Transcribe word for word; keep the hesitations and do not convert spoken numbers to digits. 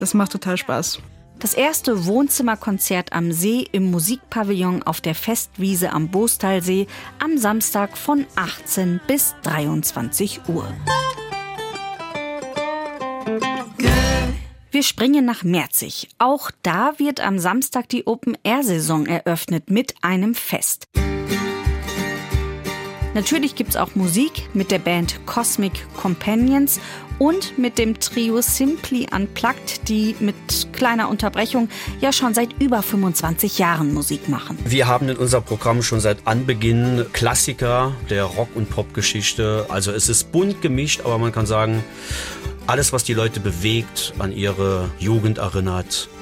Das macht total Spaß. Das erste Wohnzimmerkonzert am See im Musikpavillon auf der Festwiese am Boostalsee am Samstag von achtzehn bis dreiundzwanzig Uhr. Wir springen nach Merzig. Auch da wird am Samstag die Open-Air-Saison eröffnet mit einem Fest. Natürlich gibt's auch Musik mit der Band Cosmic Companions und mit dem Trio Simply Unplugged, die mit kleiner Unterbrechung ja schon seit über fünfundzwanzig Jahren Musik machen. Wir haben in unserem Programm schon seit Anbeginn Klassiker der Rock- und Popgeschichte. Also es ist bunt gemischt, aber man kann sagen, alles, was die Leute bewegt, an ihre Jugend erinnert,